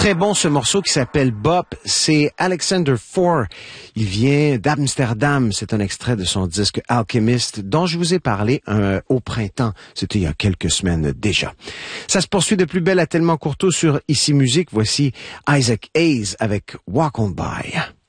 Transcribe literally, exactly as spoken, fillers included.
Très bon ce morceau qui s'appelle Bop, c'est Alexander Four. Il vient d'Amsterdam, c'est un extrait de son disque Alchemist dont je vous ai parlé euh, au printemps, c'était il y a quelques semaines déjà. Ça se poursuit de plus belle à tellement courto sur Ici Musique, voici Isaac Hayes avec Walk On By.